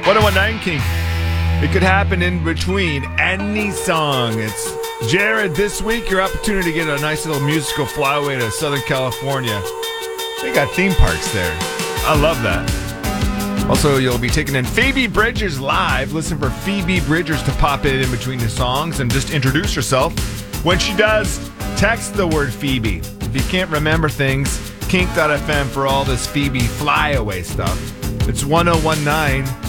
1019 King. It could happen in between any song. It's Jared. This week, your opportunity to get a nice little musical flyaway to Southern California. They got theme parks there. I love that. Also, you'll be taking in Phoebe Bridgers live. Listen for Phoebe Bridgers to pop in between the songs and just introduce herself. When she does, text the word Phoebe. If you can't remember things, kink.fm for all this Phoebe flyaway stuff. It's 1019